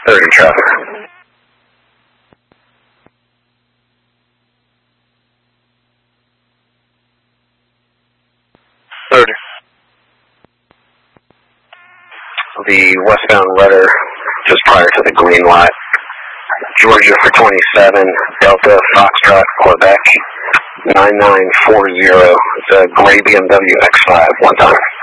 30 traffic. The westbound letter just prior to the green light. Georgia for 27, Delta, Foxtrot, Quebec, 9940. It's a gray BMW X5, one time.